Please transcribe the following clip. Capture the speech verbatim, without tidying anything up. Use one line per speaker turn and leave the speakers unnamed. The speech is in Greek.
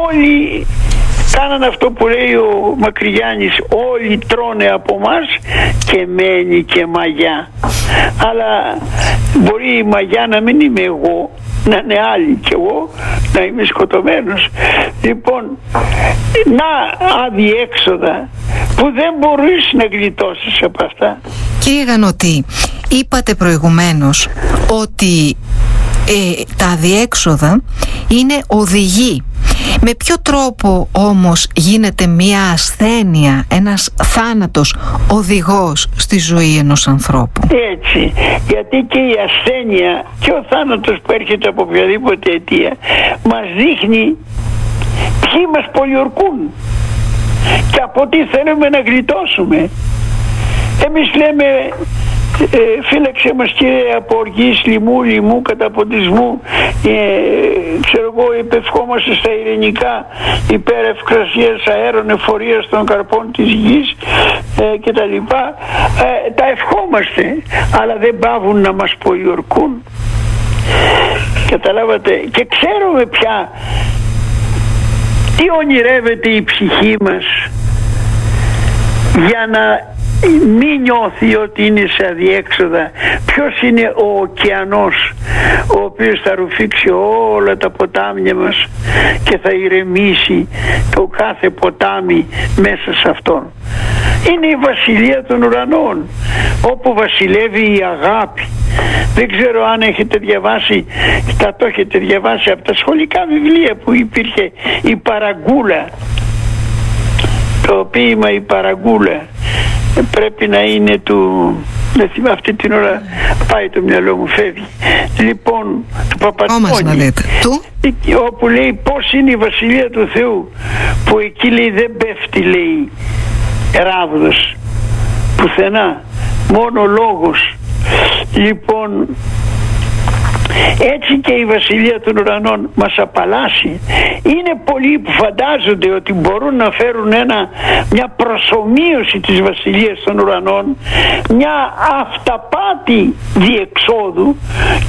όλοι κάνανε αυτό που λέει ο Μακρυγιάννης, όλοι τρώνε από μας και μένει και μαγιά. Αλλά μπορεί η μαγιά να μην είμαι εγώ, να είναι άλλοι και εγώ να είμαι σκοτωμένος. Λοιπόν, να αδιέξοδα που δεν μπορείς να γλιτώσεις από αυτά.
Κύριε Γανωτή, είπατε προηγουμένως ότι ε, τα αδιέξοδα είναι οδηγοί. Με ποιο τρόπο όμως γίνεται μια ασθένεια, ένας θάνατος οδηγός στη ζωή ενός ανθρώπου?
Έτσι, γιατί και η ασθένεια και ο θάνατος που έρχεται από οποιαδήποτε αιτία μας δείχνει ποιοι μας πολιορκούν και από τι θέλουμε να γλιτώσουμε. Εμείς λέμε Ε, φύλαξε μας Κύριε από οργής, λοιμού, λοιμού, καταποντισμού, ε, ξέρω εγώ, υπευχόμαστε στα ειρηνικά υπέρ ευκρασίας αέρων, εφορίας των καρπών της γης ε, και τα λοιπά. Ε, τα ευχόμαστε, αλλά δεν πάβουν να μας πολιορκούν. Καταλάβατε? Και ξέρουμε πια τι ονειρεύεται η ψυχή μας για να μην νιώθει ότι είναι σε αδιέξοδα. Ποιος είναι ο ωκεανός ο οποίος θα ρουφήξει όλα τα ποτάμια μας και θα ηρεμήσει το κάθε ποτάμι μέσα σε αυτόν? Είναι η βασιλεία των ουρανών, όπου βασιλεύει η αγάπη. Δεν ξέρω αν έχετε διαβάσει, θα το έχετε διαβάσει από τα σχολικά βιβλία που υπήρχε η Παραγκούλα, το ποίημα η Παραγκούλα. Πρέπει να είναι του, δεν θυμάμαι, αυτή την ώρα πάει το μυαλό μου, φεύγει. Λοιπόν, του Παπαντώνη,
του?
όπου λέει πως είναι η βασιλεία του Θεού, που εκεί λέει δεν πέφτει, λέει, ράβδος πουθενά, μόνο λόγος. Λοιπόν, έτσι και η βασιλεία των ουρανών μας απαλλάσσει. Είναι πολλοί που φαντάζονται ότι μπορούν να φέρουν ένα, μια προσομοίωση της βασιλείας των ουρανών, μια αυταπάτη διεξόδου,